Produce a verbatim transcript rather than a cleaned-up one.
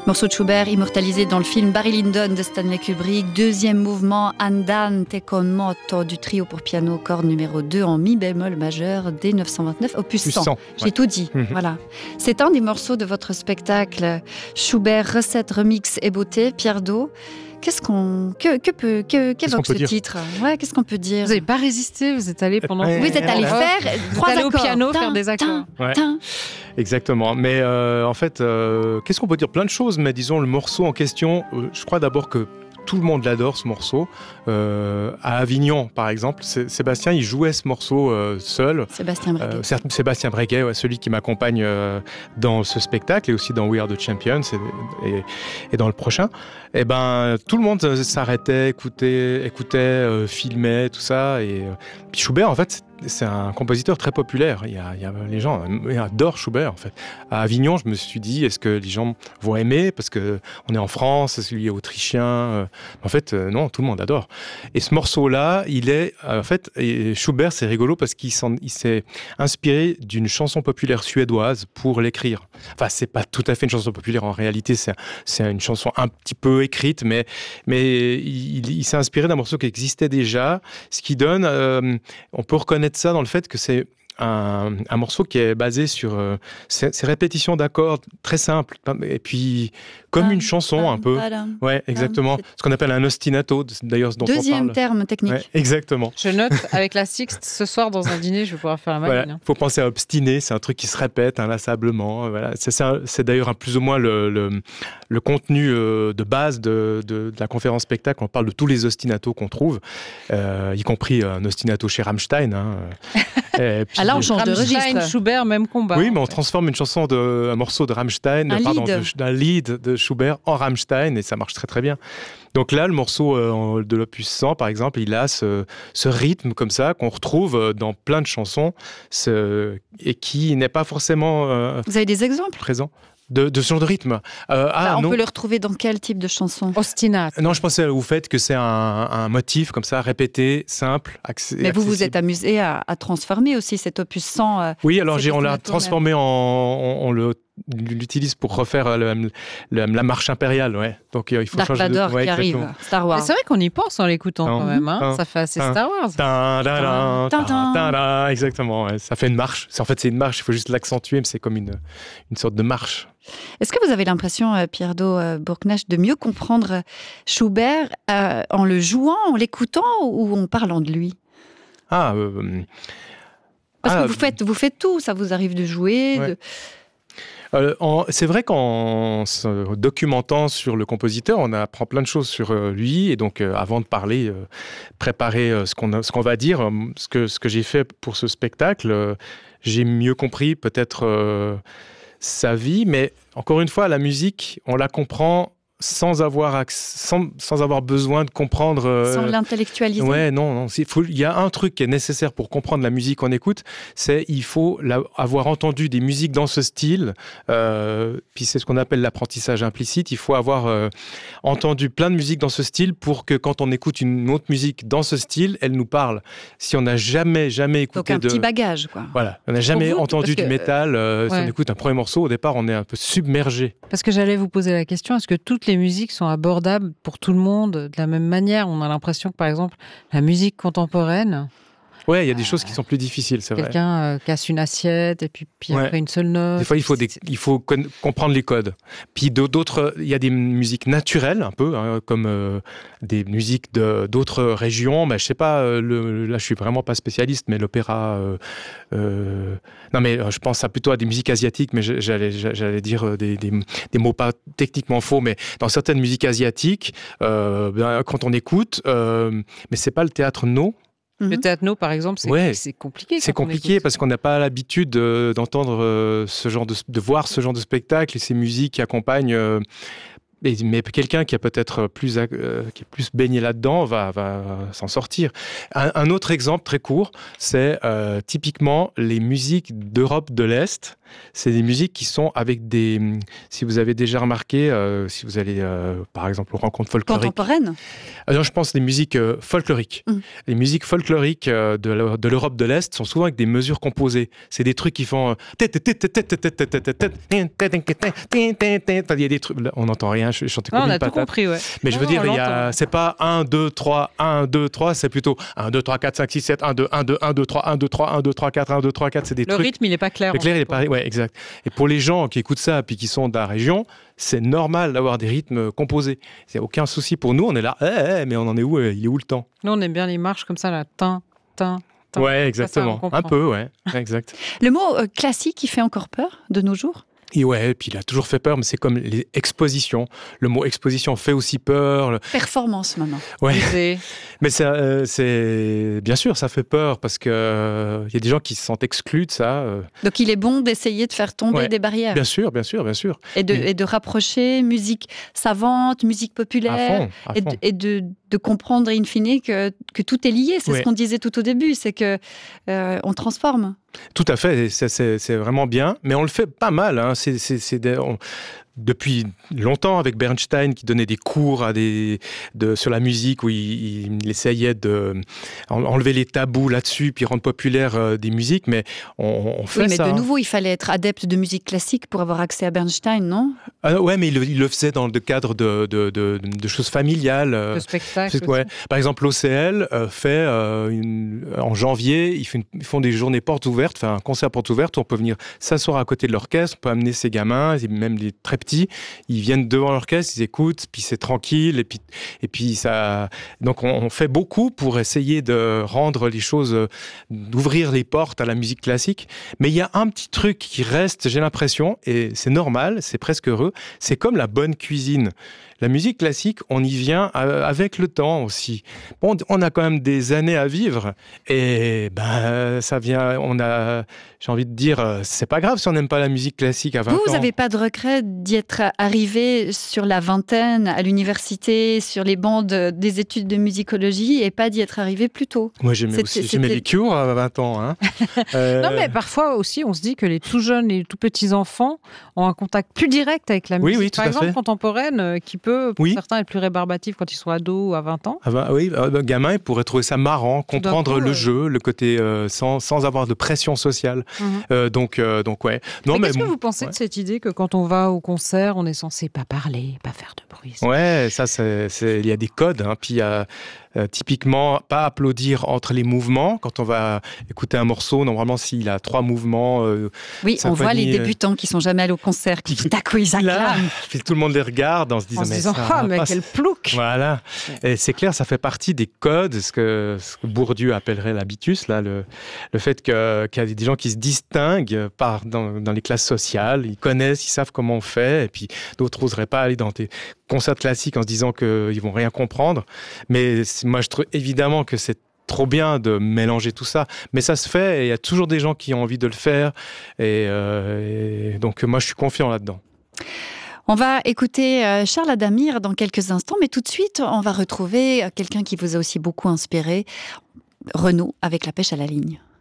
Morceau de Schubert immortalisé dans le film Barry Lyndon de Stanley Kubrick. Deuxième mouvement Andante con moto du trio pour piano corde numéro deux en mi bémol majeur dès neuf cent vingt-neuf, opus cent. cent J'ai ouais. tout dit. Mm-hmm. Voilà. C'est un des morceaux de votre spectacle Schubert, recette, remix et beauté. Pierre Dault, Qu'est-ce qu'on, que, que peut, que, qu'évoque ce dire titre? Ouais, qu'est-ce qu'on peut dire? Vous n'avez pas résisté, vous êtes allé pendant. Vous êtes allé faire trois accords. Au piano, tin, faire des accords. Ouais. Exactement. Mais euh, en fait, euh, qu'est-ce qu'on peut dire? Plein de choses. Mais disons le morceau en question. Euh, je crois d'abord que tout le monde l'adore, ce morceau. Euh, à Avignon, par exemple, Sébastien, il jouait ce morceau euh, seul. Sébastien Breguet. Euh, Sébastien Breguet, ouais, celui qui m'accompagne euh, dans ce spectacle et aussi dans We Are the Champions et, et, et dans le prochain. Et ben, tout le monde s'arrêtait, écoutait, écoutait euh, filmait, tout ça. Et euh, puis Schubert, en fait, c'est un compositeur très populaire. Il y a, il y a, les gens ils adorent Schubert, en fait. À Avignon, je me suis dit, est-ce que les gens vont aimer? Parce qu'on est en France, est-ce qu'il est autrichien? En fait, euh, non, tout le monde adore. Et ce morceau-là, il est... En fait, et Schubert, c'est rigolo parce qu'il il s'est inspiré d'une chanson populaire suédoise pour l'écrire. Enfin, c'est pas tout à fait une chanson populaire. En réalité, c'est, c'est une chanson un petit peu écrite, mais, mais il, il s'est inspiré d'un morceau qui existait déjà, ce qui donne... Euh, on peut reconnaître ça dans le fait que c'est un, un morceau qui est basé sur euh, ces, ces répétitions d'accords très simples, et puis comme une chanson un peu. Ouais, exactement. Ce qu'on appelle un ostinato, d'ailleurs, ce dont on parle. Deuxième terme technique. Ouais, exactement. Je note avec la Sixte, ce soir dans un dîner, je vais pouvoir faire la maline. Il voilà. faut penser à obstiné, c'est un truc qui se répète inlassablement. Voilà. C'est, c'est, un, c'est d'ailleurs un, plus ou moins le, le, le contenu euh, de base de, de, de la conférence spectacle. On parle de tous les ostinatos qu'on trouve, euh, y compris un ostinato chez Rammstein. Hein. Et puis, ah là, on change Rammstein, de registre. Schubert, même combat. Oui, mais on fait. transforme une chanson de, un morceau de Rammstein, un pardon, lead. De, d'un lead de Schubert en Rammstein, et ça marche très très bien. Donc là, le morceau euh, de l'opus cent, par exemple, il a ce, ce rythme comme ça qu'on retrouve dans plein de chansons, ce, et qui n'est pas forcément euh, Vous avez des exemples présent. De, de ce genre de rythme. Euh, ah, bah, on non. peut le retrouver dans quel type de chanson? Ostinate. Non, je pensais au fait que c'est un, un motif comme ça, répété, simple, accès, mais vous accessible. vous êtes amusé à, à transformer aussi cet opus cent. Euh, oui, alors j'ai, on l'a transformé en... On, on le l'utilise pour refaire le, le, la marche impériale, ouais. Donc il faut Dark changer Vador de... ouais, qui arrive, Star Wars. Mais c'est vrai qu'on y pense en l'écoutant tin, quand même, hein. tin, ça fait assez tin, Star Wars. Tin, tin, tin, tin, tin, tin, exactement, ouais. Ça fait une marche. C'est, en fait, c'est une marche, il faut juste l'accentuer, mais c'est comme une, une sorte de marche. Est-ce que vous avez l'impression, Pierre Dault Bourknash, de mieux comprendre Schubert euh, en le jouant, en l'écoutant ou en parlant de lui? Ah, euh, Parce ah, que vous faites, vous faites tout, ça vous arrive de jouer, ouais. de... Euh, en, c'est vrai qu'en se documentant sur le compositeur, on apprend plein de choses sur euh, lui. Et donc, euh, avant de parler, euh, préparer euh, ce, qu'on a, ce qu'on va dire, euh, ce, que, ce que j'ai fait pour ce spectacle, euh, j'ai mieux compris peut-être euh, sa vie. Mais encore une fois, la musique, on la comprend sans avoir, sans, sans avoir besoin de comprendre... Euh, sans l'intellectualiser. Ouais, non, non. Il, faut, il y a un truc qui est nécessaire pour comprendre la musique qu'on écoute, c'est il faut la, avoir entendu des musiques dans ce style, euh, puis c'est ce qu'on appelle l'apprentissage implicite. Il faut avoir euh, entendu plein de musiques dans ce style pour que quand on écoute une autre musique dans ce style, elle nous parle. Si on n'a jamais, jamais écouté... Donc un de... petit bagage, quoi. Voilà, on n'a jamais vous, entendu que, du métal. Euh, ouais. Si on écoute un premier morceau, au départ, on est un peu submergé. Parce que j'allais vous poser la question, est-ce que toutes les musiques sont abordables pour tout le monde de la même manière? On a l'impression que, par exemple, la musique contemporaine... Oui, il y a des euh, choses qui sont plus difficiles, c'est quelqu'un, vrai. Quelqu'un euh, casse une assiette et puis, puis ouais. après une seule note. Des fois, il faut, des, il faut con- comprendre les codes. Puis d'autres, il y a des musiques naturelles, un peu, hein, comme euh, des musiques de, d'autres régions. Mais je sais pas, euh, le, là, je suis vraiment pas spécialiste, mais l'opéra... Euh, euh, non, mais je pense à plutôt à des musiques asiatiques, mais j'allais, j'allais dire des, des, des mots pas techniquement faux, mais dans certaines musiques asiatiques, euh, ben, quand on écoute, euh, mais c'est pas le théâtre no. Le théâtre no, par exemple, c'est, ouais, c'est compliqué. C'est compliqué parce qu'on n'a pas l'habitude de, d'entendre euh, ce genre de, de voir ce genre de spectacle et ces musiques qui accompagnent. Euh, mais, mais quelqu'un qui a peut-être plus, euh, qui est plus baigné là-dedans va, va s'en sortir. Un, un autre exemple très court, c'est euh, typiquement les musiques d'Europe de l'Est. C'est des musiques qui sont avec des... Si vous avez déjà remarqué, euh, si vous allez, euh, par exemple, aux rencontres folkloriques... Contemporaines Alors, je pense des musiques euh, folkloriques. Mm. Les musiques folkloriques euh, de l'Europe de l'Est sont souvent avec des mesures composées. C'est des trucs qui font... Il y a des trucs... On n'entend rien, je chantais comme une patate. On a tout compris, ouais. Mais je veux non, dire, il y a... c'est pas un, deux, trois, un, deux, trois, c'est plutôt un, deux, trois, quatre, cinq, six, sept, un, deux, un, deux, un, deux, trois, un, deux, trois, un, deux, trois, quatre, un, deux, trois, quatre, c'est des Le trucs... Le rythme, il n'est pas clair. Le clair, il est pas... Ouais, exact. Et pour les gens qui écoutent ça, puis qui sont de la région, c'est normal d'avoir des rythmes composés. Il n'y a aucun souci pour nous, on est là, eh, eh, mais on en est où? Il est où le temps? Nous, on aime bien les marches comme ça, là, tin, tin, tin. Ouais, exactement. Ça, ça, un peu, ouais, exact. Le mot euh, classique, il fait encore peur de nos jours? Et ouais, puis il a toujours fait peur, mais c'est comme les expositions. Le mot exposition fait aussi peur. Performance maintenant. Ouais. Mais c'est, euh, c'est bien sûr, ça fait peur parce que il euh, y a des gens qui se sentent exclus de ça. Euh. Donc il est bon d'essayer de faire tomber ouais. des barrières. Bien sûr, bien sûr, bien sûr. Et de, et... et de rapprocher musique savante, musique populaire, à fond, à et, fond. de, et de, de comprendre in fine que, que tout est lié. C'est ouais. ce qu'on disait tout au début, c'est que euh, on transforme. Tout à fait, c'est, c'est, c'est vraiment bien, mais on le fait pas mal. Hein. C'est, c'est, c'est des, on, depuis longtemps avec Bernstein qui donnait des cours à des, de, sur la musique où il, il essayait de enlever les tabous là-dessus puis rendre populaire euh, des musiques, mais on, on fait oui, mais ça. De nouveau, il fallait être adepte de musique classique pour avoir accès à Bernstein, non? Ah, ouais, mais il, il le faisait dans le cadre de, de, de, de choses familiales. De spectacles. Ouais. Par exemple, l'O C L euh, fait euh, une, en janvier, ils, fait une, ils font des journées portes ouvertes, enfin un concert portes ouvertes où on peut venir s'asseoir à côté de l'orchestre, on peut amener ses gamins, même des très petits, ils viennent devant l'orchestre, ils écoutent, puis c'est tranquille, et puis, et puis ça... Donc on, on fait beaucoup pour essayer de rendre les choses, d'ouvrir les portes à la musique classique, mais il y a un petit truc qui reste, j'ai l'impression, et c'est normal, c'est presque heureux, c'est comme la bonne cuisine. La musique classique, on y vient avec le temps aussi. Bon, on a quand même des années à vivre et ben ça vient. On a, j'ai envie de dire, c'est pas grave si on n'aime pas la musique classique à vingt vous, ans. Vous n'avez pas de regret d'y être arrivé sur la vingtaine à l'université, sur les bancs de, des études de musicologie et pas d'y être arrivé plus tôt? Moi, j'aimais aussi, c'était... j'aimais les Cure à vingt ans. Hein. euh... Non, mais parfois aussi, on se dit que les tout jeunes, les tout petits enfants ont un contact plus direct avec la musique, oui, oui, tout par à exemple fait. contemporaine, qui peut, pour oui. certains, être plus rébarbatif quand ils sont ados ou à vingt ans. Ah bah, oui, un gamin, il pourrait trouver ça marrant, comprendre coup, le ouais. jeu, le côté euh, sans, sans avoir de pression sociale. Mm-hmm. Euh, donc, euh, donc, ouais. Non, mais, mais qu'est-ce bon, que vous pensez ouais. de cette idée que quand on va au concert, on est censé pas parler, pas faire de bruit? Ouais, ça, c'est, c'est, il y a des codes. Hein, puis il y a euh, typiquement pas applaudir entre les mouvements. Quand on va écouter un morceau, normalement, s'il a trois mouvements. Euh, oui, on voit les débutants qui sont jamais allés au concert, qui tout à coup ils acclament. Puis tout le monde les regarde en se disant, en se mais, disant ça ah, mais pas... quel plouc. Voilà. Et c'est clair, ça fait partie des codes, ce que, ce que Bourdieu appellerait l'habitus, là, le, le fait que, qu'il y a des gens qui se distinguent par, dans, dans les classes sociales, ils connaissent, ils savent comment on fait, et puis d'autres n'oseraient pas aller dans des concerts classiques en se disant qu'ils vont rien comprendre. Mais moi, je trouve évidemment que c'est trop bien de mélanger tout ça, mais ça se fait et il y a toujours des gens qui ont envie de le faire et, euh, et donc moi je suis confiant là-dedans. On va écouter Charles Adamir dans quelques instants, mais tout de suite on va retrouver quelqu'un qui vous a aussi beaucoup inspiré, Renaud avec La pêche à la ligne.